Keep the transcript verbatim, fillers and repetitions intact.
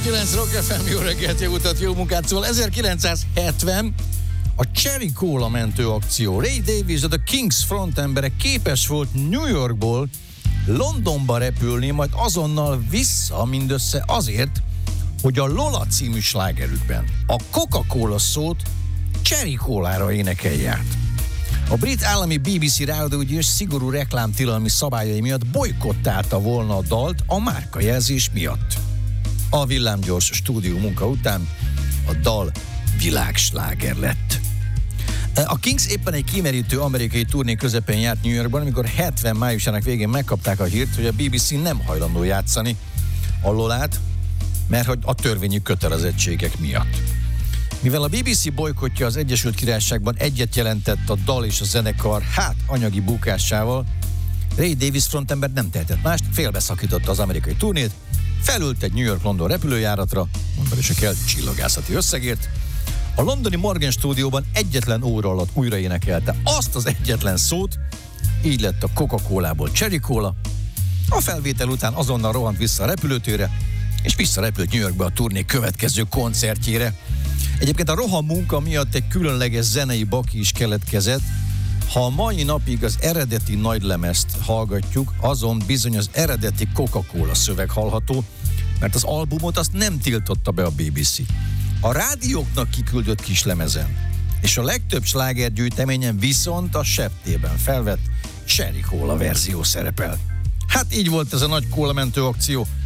kilenc Rock ef em, jó reggelt, jó utat, jó munkát. Szóval ezerkilencszázhetven a Cherry Cola mentő akció. Ray Davies, a The Kings frontembere képes volt New Yorkból Londonba repülni, majd azonnal vissza mindössze azért, hogy a Lola című slágerükben a Coca-Cola szót Cherry Colára énekelje át. A brit állami bé bé cé rádiógyűlés szigorú reklámtilalmi szabályai miatt bojkottálta volna a dalt a márkajelzés miatt. A villámgyors stúdió munka után a dal világsláger lett. A Kings éppen egy kimerítő amerikai turné közepén járt New Yorkban, amikor hetven májusának végén megkapták a hírt, hogy a bé bé cé nem hajlandó játszani a Lolát, mert hogy a törvényi kötelezettségek miatt. Mivel a bé bé cé bojkottja az Egyesült Királyságban egyet jelentett a dal és a zenekar hát anyagi bukásával, Ray Davies frontember nem tehetett mást, félbeszakította az amerikai turnét, felült egy New York-London repülőjáratra, mondani se kell, csillagászati összegért. A londoni Morgan stúdióban egyetlen óra alatt újra énekelte azt az egyetlen szót, így lett a Coca-Colából Cherry Cola. A felvétel után azonnal rohant vissza a repülőtérre, és visszarepült New Yorkba a turné következő koncertjére. Egyébként a roham munka miatt egy különleges zenei baki is keletkezett. Ha a mai napig az eredeti nagylemezt hallgatjuk, azon bizony az eredeti Coca-Cola szöveg hallható, mert az albumot azt nem tiltotta be a bé bé cé. A rádióknak kiküldött kislemezen, és a legtöbb slágergyűjteményen viszont a septében felvett Cherry Cola verzió szerepel. Hát így volt ez a nagy kólamentő akció.